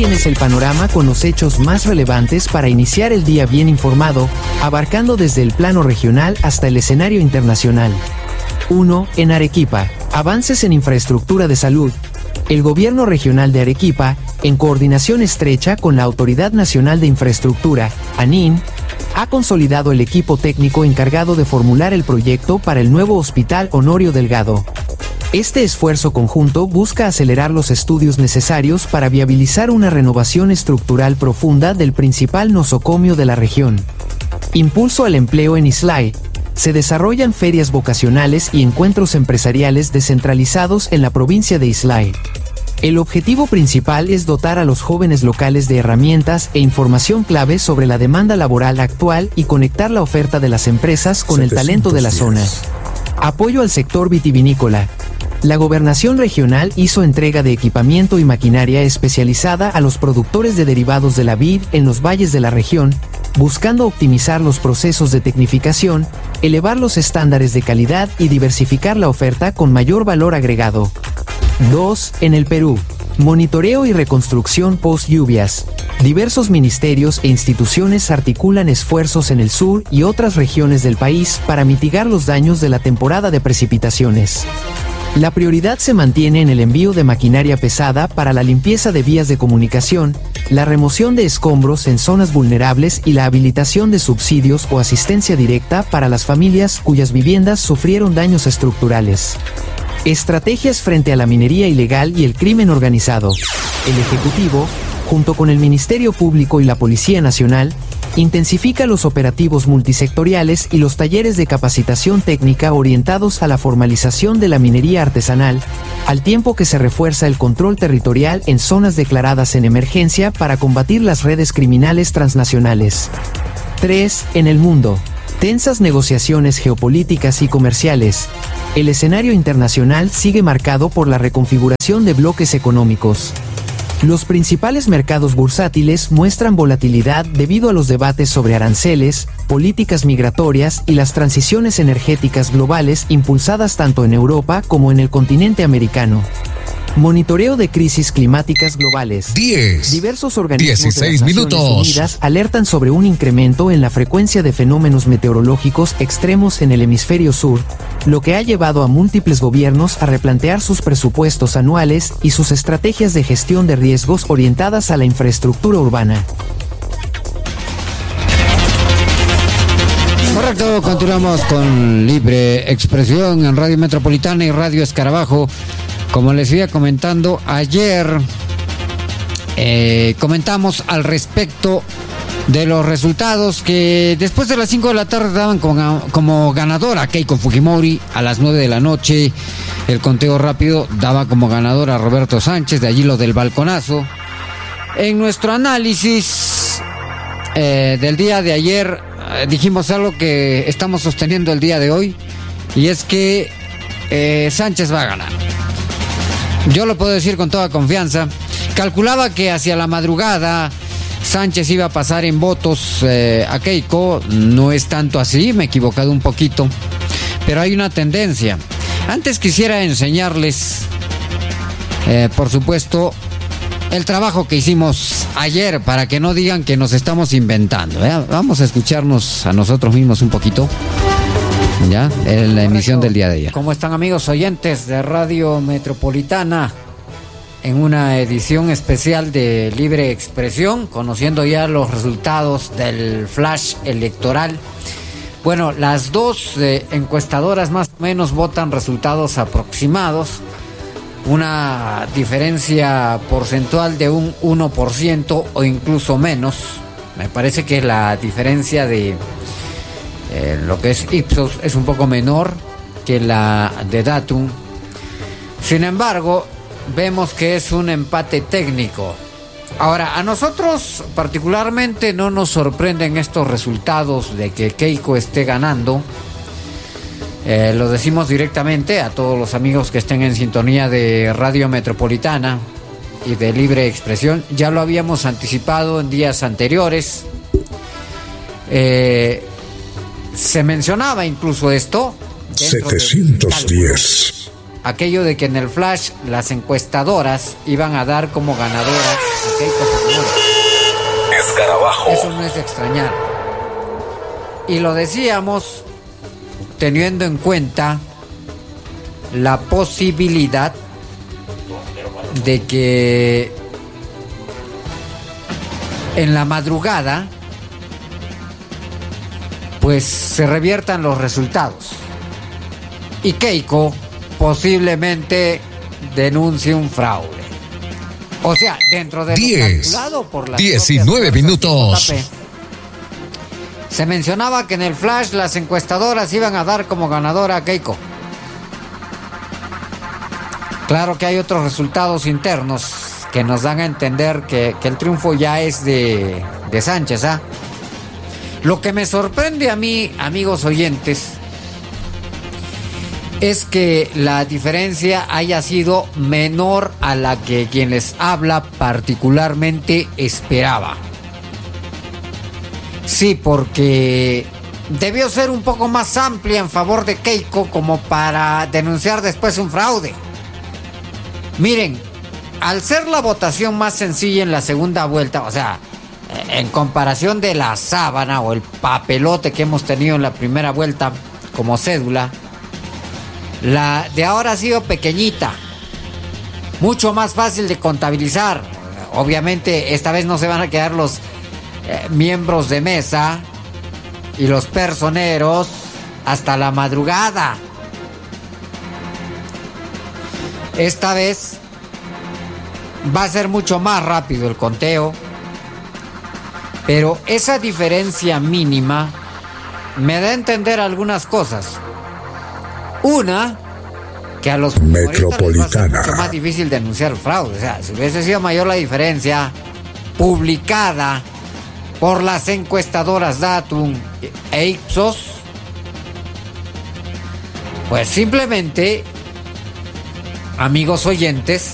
tienes el panorama con los hechos más relevantes para iniciar el día bien informado, abarcando desde el plano regional hasta el escenario internacional. 1. En Arequipa, avances en infraestructura de salud. El Gobierno Regional de Arequipa, en coordinación estrecha con la Autoridad Nacional de Infraestructura, ANIN, ha consolidado el equipo técnico encargado de formular el proyecto para el nuevo Hospital Honorio Delgado. Este esfuerzo conjunto busca acelerar los estudios necesarios para viabilizar una renovación estructural profunda del principal nosocomio de la región. Impulso al empleo en Islay. Se desarrollan ferias vocacionales y encuentros empresariales descentralizados en la provincia de Islay. El objetivo principal es dotar a los jóvenes locales de herramientas e información clave sobre la demanda laboral actual y conectar la oferta de las empresas con el talento de la zona. Apoyo al sector vitivinícola. La Gobernación Regional hizo entrega de equipamiento y maquinaria especializada a los productores de derivados de la vid en los valles de la región, buscando optimizar los procesos de tecnificación, elevar los estándares de calidad y diversificar la oferta con mayor valor agregado. 2. En el Perú. Monitoreo y reconstrucción post-lluvias. Diversos ministerios e instituciones articulan esfuerzos en el sur y otras regiones del país para mitigar los daños de la temporada de precipitaciones. La prioridad se mantiene en el envío de maquinaria pesada para la limpieza de vías de comunicación, la remoción de escombros en zonas vulnerables y la habilitación de subsidios o asistencia directa para las familias cuyas viviendas sufrieron daños estructurales. Estrategias frente a la minería ilegal y el crimen organizado. El Ejecutivo, junto con el Ministerio Público y la Policía Nacional, intensifica los operativos multisectoriales y los talleres de capacitación técnica orientados a la formalización de la minería artesanal, al tiempo que se refuerza el control territorial en zonas declaradas en emergencia para combatir las redes criminales transnacionales. 3. En el mundo. Tensas negociaciones geopolíticas y comerciales. El escenario internacional sigue marcado por la reconfiguración de bloques económicos. Los principales mercados bursátiles muestran volatilidad debido a los debates sobre aranceles, políticas migratorias y las transiciones energéticas globales impulsadas tanto en Europa como en el continente americano. Monitoreo de crisis climáticas globales. Diversos organismos de las Naciones Unidas alertan sobre un incremento en la frecuencia de fenómenos meteorológicos extremos en el hemisferio sur, lo que ha llevado a múltiples gobiernos a replantear sus presupuestos anuales y sus estrategias de gestión de riesgos orientadas a la infraestructura urbana. Correcto, continuamos con Libre Expresión en Radio Metropolitana y Radio Escarabajo. Como les iba comentando ayer, comentamos al respecto de los resultados que después de las 5 de la tarde daban como ganadora a Keiko Fujimori. A las 9 de la noche el conteo rápido daba como ganadora a Roberto Sánchez, de allí lo del balconazo. En nuestro análisis del día de ayer dijimos algo que estamos sosteniendo el día de hoy, y es que Sánchez va a ganar. Yo lo puedo decir con toda confianza. Calculaba que hacia la madrugada Sánchez iba a pasar en votos a Keiko. No es tanto así, me he equivocado un poquito, pero hay una tendencia. Antes quisiera enseñarles, por supuesto, el trabajo que hicimos ayer, para que no digan que nos estamos inventando. Vamos a escucharnos a nosotros mismos un poquito, ya, en la emisión del día de ayer. ¿Cómo están, amigos oyentes de Radio Metropolitana? En una edición especial de Libre Expresión, conociendo ya los resultados del flash electoral. Bueno, las dos encuestadoras más o menos votan resultados aproximados. Una diferencia porcentual de un 1% o incluso menos. Me parece que la diferencia de lo que es Ipsos es un poco menor que la de Datum. Sin embargo, vemos que es un empate técnico. Ahora, a nosotros particularmente no nos sorprenden estos resultados de que Keiko esté ganando. Lo decimos directamente a todos los amigos que estén en sintonía de Radio Metropolitana y de Libre Expresión. Ya lo habíamos anticipado en días anteriores. Se mencionaba incluso esto. 710. aquello de que en el flash las encuestadoras iban a dar como ganadora a Keiko Fujimori. Escarabajo. Eso no es de extrañar. Y lo decíamos teniendo en cuenta la posibilidad de que en la madrugada pues se reviertan los resultados y Keiko posiblemente denuncie un fraude. O sea, dentro de 10, lo calculado por las 19 minutos. Se mencionaba que en el flash las encuestadoras iban a dar como ganadora a Keiko. Claro que hay otros resultados internos que nos dan a entender que el triunfo ya es de Sánchez, ¿ah? Lo que me sorprende a mí, amigos oyentes, es que la diferencia haya sido menor a la que quien les habla particularmente esperaba. Sí, porque debió ser un poco más amplia en favor de Keiko como para denunciar después un fraude. Miren, al ser la votación más sencilla en la segunda vuelta, o sea, en comparación de la sábana o el papelote que hemos tenido en la primera vuelta como cédula, la de ahora ha sido pequeñita, mucho más fácil de contabilizar. Obviamente esta vez no se van a quedar los miembros de mesa y los personeros hasta la madrugada. Esta vez va a ser mucho más rápido el conteo, pero esa diferencia mínima me da a entender algunas cosas. Una, que a los Metropolitana es mucho más difícil denunciar fraude. O sea, si hubiese sido mayor la diferencia publicada por las encuestadoras Datum e Ipsos, pues simplemente, amigos oyentes,